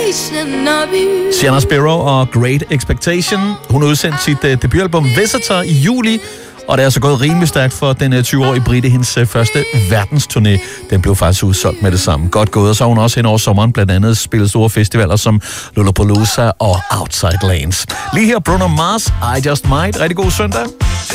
Sienna Sparrow og Great Expectation. Hun har udsendt sit debutalbum Visitor i juli, og det er altså gået rimelig stærkt for den 20-årige Britte. Hendes første verdensturné, den blev faktisk udsolgt med det samme. Godt gået, og så har hun også hen over sommeren blandt andet spillet store festivaler som Lollapalooza og Outside Lands. Lige her Bruno Mars, I Just Might. Rigtig god søndag.